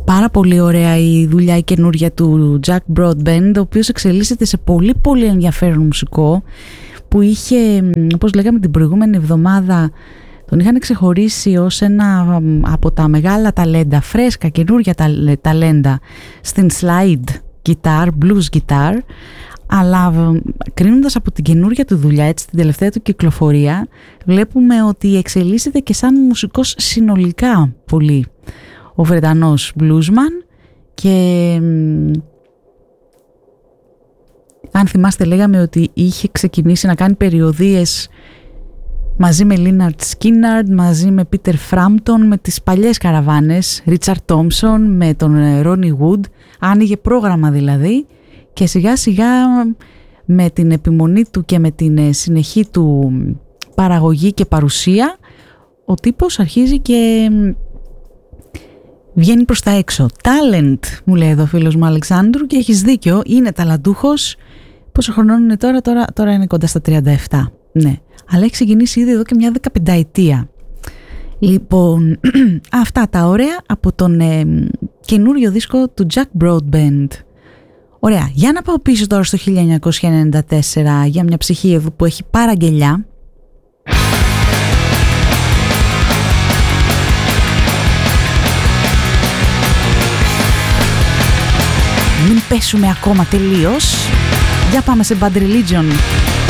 Πάρα πολύ ωραία η δουλειά η καινούρια του Jack Broadbent, ο οποίος εξελίσσεται σε πολύ πολύ ενδιαφέρον μουσικό που είχε, όπως λέγαμε την προηγούμενη εβδομάδα, τον είχαν ξεχωρίσει ως ένα από τα μεγάλα ταλέντα, φρέσκα καινούρια ταλέντα στην slide guitar, blues guitar, αλλά κρίνοντας από την καινούρια του δουλειά, έτσι, την τελευταία του κυκλοφορία, βλέπουμε ότι εξελίσσεται και σαν μουσικός συνολικά πολύ ο Βρετανός bluesman. Και αν θυμάστε, λέγαμε ότι είχε ξεκινήσει να κάνει περιοδίες μαζί με Lynyrd Skynyrd, μαζί με Peter Frampton, με τις παλιές καραβάνες, Richard Thompson, με τον Ronnie Wood, άνοιγε πρόγραμμα δηλαδή, και σιγά σιγά με την επιμονή του και με την συνεχή του παραγωγή και παρουσία, ο τύπος αρχίζει και βγαίνει προς τα έξω. Talent, μου λέει εδώ ο φίλος μου Αλεξάνδρου, και έχεις δίκιο, είναι ταλαντούχος. Πόσο χρονών είναι τώρα είναι κοντά στα 37. Ναι, αλλά έχει ξεκινήσει ήδη εδώ και μια 15ετία. Λοιπόν, αυτά τα ωραία από τον καινούριο δίσκο του Jack Broadbent. Ωραία, για να πάω πίσω τώρα στο 1994 για μια ψυχή εδώ που έχει παραγγελιά. Μην πέσουμε ακόμα τελείως. Για πάμε σε Bad Religion.